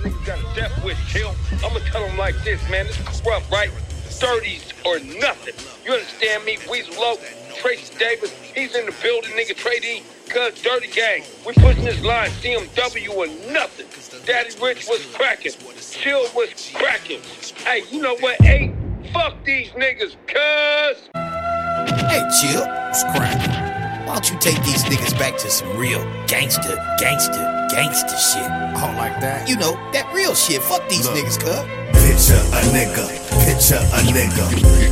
niggas got a death wish, Chill. I'ma tell them like this, man. It's corrupt, right? 30s or nothing. You understand me? Weezy Low, Tracy Davis, he's in the building, nigga. Trade E, cuz Dirty Gang. We pushing this line, CMW or nothing. Daddy Rich was cracking. Chill was cracking. Hey, you know what? Hey, fuck these niggas, cuz. Hey, Chill, what's cracking? Why don't you take these niggas back to some real gangster shit? Oh, like that? You know, that real shit. Fuck these niggas, cuz. Picture a nigga.